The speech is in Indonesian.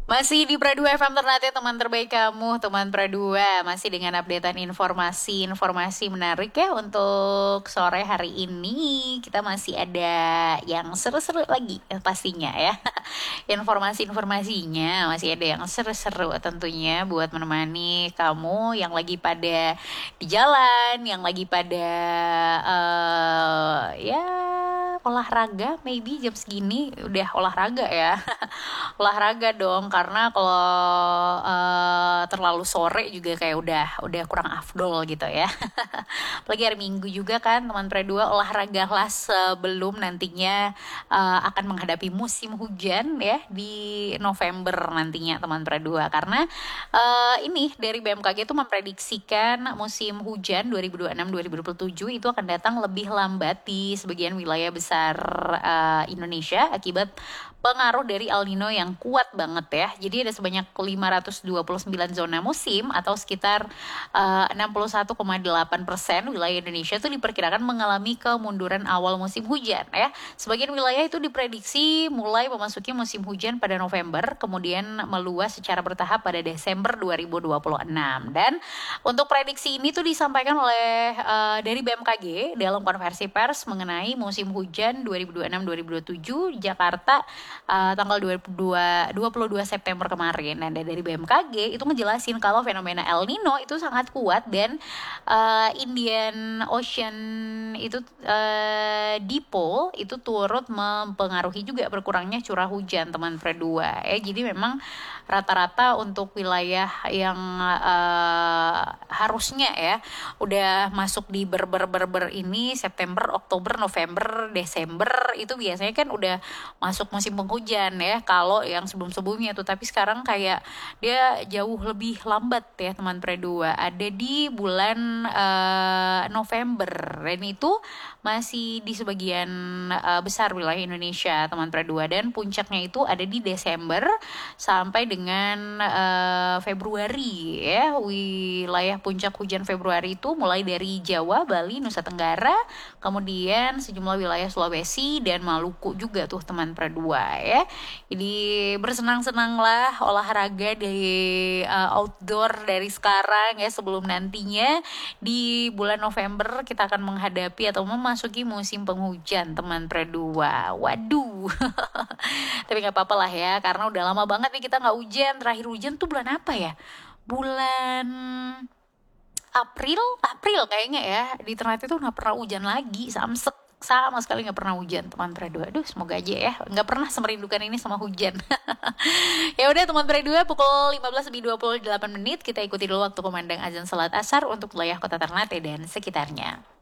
Masih di Pra2 FM Ternate, teman terbaik kamu, teman Pra2. Masih dengan updatean informasi menarik ya untuk sore hari ini. Kita masih ada yang seru-seru lagi pastinya ya. Informasinya masih ada yang seru-seru tentunya buat menemani kamu yang lagi pada di jalan, yang lagi pada ya olahraga, maybe jam segini udah olahraga ya. Olahraga dong, karena kalau terlalu sore juga kayak udah kurang afdol gitu ya. Apalagi hari Minggu juga kan teman Pre2, olahragalah sebelum nantinya akan menghadapi musim hujan ya di November nantinya teman Pre2, karena ini dari BMKG itu memprediksikan musim hujan 2026-2027 itu akan datang lebih lambat di sebagian wilayah besar Indonesia akibat pengaruh dari El Nino yang kuat banget ya. Jadi ada sebanyak 529 zona musim atau sekitar 61,8% wilayah Indonesia itu diperkirakan mengalami kemunduran awal musim hujan ya. Sebagian wilayah itu diprediksi mulai memasuki musim hujan pada November, kemudian meluas secara bertahap pada Desember 2026. Dan untuk prediksi ini tuh disampaikan oleh dari BMKG dalam konversi pers mengenai musim hujan 2026-2027 Jakarta tanggal 22 September kemarin. Dan dari BMKG itu ngejelasin kalau fenomena El Nino itu sangat kuat dan Indian Ocean itu dipole itu turut mempengaruhi juga berkurangnya curah hujan teman Pre2 ya. Jadi memang rata-rata untuk wilayah yang harusnya ya udah masuk di ber ini September, Oktober, November, Desember itu biasanya kan udah masuk musim penghujan ya kalau yang sebelum-sebelumnya tuh, tapi sekarang kayak dia jauh lebih lambat ya teman Pre2, ada di bulan November, dan itu masih di sebagian besar wilayah Indonesia teman Pre2, dan puncaknya itu ada di Desember sampai dengan Februari ya. Wilayah puncak hujan Februari itu mulai dari Jawa, Bali, Nusa Tenggara, kemudian sejumlah wilayah Sulawesi dan Maluku juga tuh teman Pre2 ya. Jadi bersenang-senanglah olahraga dari outdoor dari sekarang ya, sebelum nantinya di bulan November kita akan menghadapi atau memasuki musim penghujan teman Pre2. Waduh. Tapi nggak apa-apa lah ya, karena udah lama banget nih kita nggak hujan. Terakhir hujan tuh bulan apa ya? Bulan April kayaknya ya. Di Ternate tuh nggak pernah hujan lagi, samsek sama sekali nggak pernah hujan teman Pre2. Aduh, semoga aja ya nggak pernah semerindukan ini sama hujan. Ya udah teman Pre2, pukul 15:28 kita ikuti dulu waktu kumandang azan salat asar untuk wilayah kota Ternate dan sekitarnya.